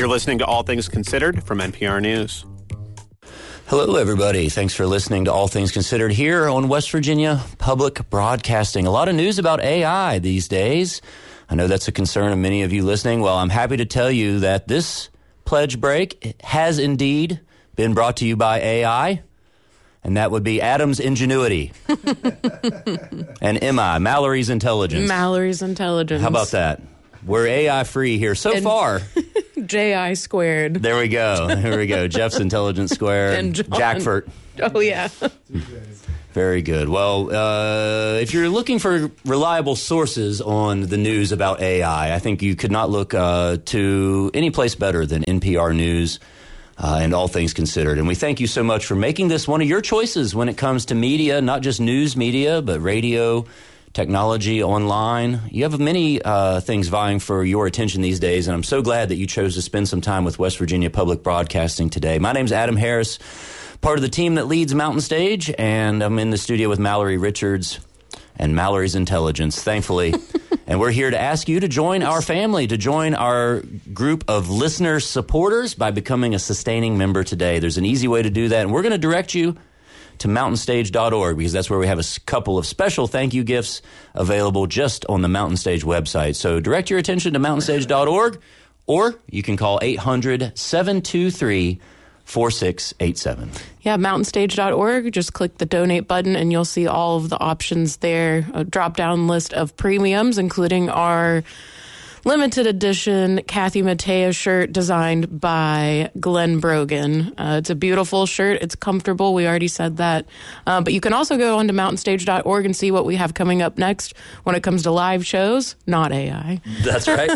You're listening to All Things Considered from NPR News. Hello, everybody. Thanks for listening to All Things Considered here on West Virginia Public Broadcasting. A lot of news about AI these days. I know that's a concern of many of you listening. Well, I'm happy to tell you that this pledge break has indeed been brought to you by AI, and that would be Adam's Ingenuity and MI, Mallory's Intelligence. Mallory's Intelligence. How about that? We're AI-free here so far. JI squared. There we go. Here we go. Jeff's Intelligence Square and Jackford. Oh, yeah. Very good. Well, if you're looking for reliable sources on the news about AI, I think you could not look to any place better than NPR News and All Things Considered. And we thank you so much for making this one of your choices when it comes to media, not just news media, but radio, technology, online. You have many things vying for your attention these days, and I'm so glad that you chose to spend some time with West Virginia Public Broadcasting today. My name's Adam Harris, part of the team that leads Mountain Stage, and I'm in the studio with Mallory Richards and Mallory's Intelligence, thankfully. And we're here to ask you to join our family, to join our group of listener supporters by becoming a sustaining member today. There's an easy way to do that, and we're going to direct you to mountainstage.org, because that's where we have a couple of special thank you gifts available just on the Mountain Stage website. So direct your attention to mountainstage.org, or you can call 800-723-4687. Yeah, mountainstage.org. Just click the donate button and you'll see all of the options there. A drop-down list of premiums, including our limited edition Kathy Mattea shirt designed by Glenn Brogan. It's a beautiful shirt. It's comfortable. We already said that. But you can also go on to mountainstage.org and see what we have coming up next when it comes to live shows. Not AI. That's right.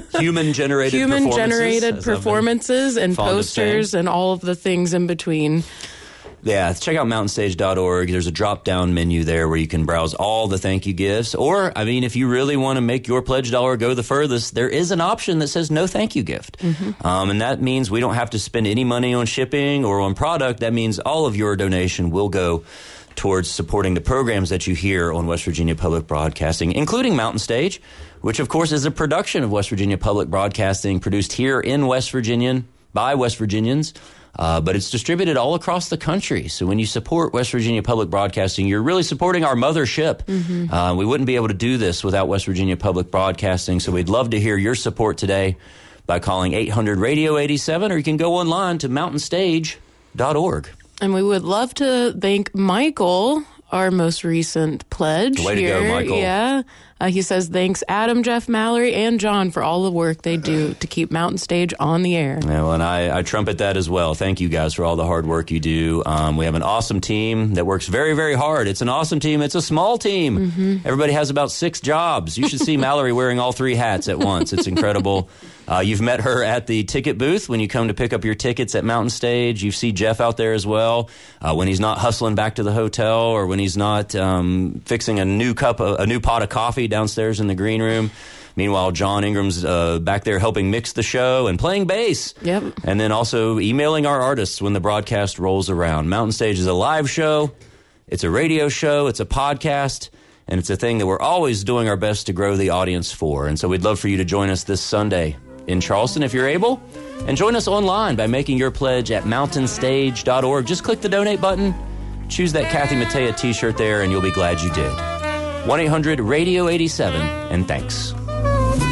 Human-generated performances and posters and all of the things in between. Yeah, check out mountainstage.org. There's a drop-down menu there where you can browse all the thank you gifts. Or, I mean, if you really want to make your pledge dollar go the furthest, there is an option that says no thank you gift. Mm-hmm. And that means we don't have to spend any money on shipping or on product. That means all of your donation will go towards supporting the programs that you hear on West Virginia Public Broadcasting, including Mountain Stage, which, of course, is a production of West Virginia Public Broadcasting, produced here in West Virginia by West Virginians. But it's distributed all across the country. So when you support West Virginia Public Broadcasting, you're really supporting our mothership. Mm-hmm. We wouldn't be able to do this without West Virginia Public Broadcasting. So we'd love to hear your support today by calling 800-RADIO-87, or you can go online to mountainstage.org. And we would love to thank Michael, our most recent pledge. Way to go, Michael. Yeah. He says, thanks, Adam, Jeff, Mallory, and John for all the work they do to keep Mountain Stage on the air. Yeah, well, and I trumpet that as well. Thank you guys for all the hard work you do. We have an awesome team that works very, very hard. It's an awesome team. It's a small team. Mm-hmm. Everybody has about 6 jobs. You should see Mallory wearing all 3 hats at once. It's incredible. You've met her at the ticket booth when you come to pick up your tickets at Mountain Stage. You see Jeff out there as well when he's not hustling back to the hotel, or when he's not fixing a new pot of coffee downstairs in the green room. Meanwhile, John Ingram's back there helping mix the show and playing bass. Yep. And then also emailing our artists when the broadcast rolls around. Mountain Stage is a live show. It's a radio show. It's a podcast. And it's a thing that we're always doing our best to grow the audience for. And so we'd love for you to join us this Sunday in Charleston if you're able. And join us online by making your pledge at mountainstage.org. Just click the donate button. Choose that Kathy Mattea t-shirt there, and you'll be glad you did. 1-800-RADIO-87, and thanks.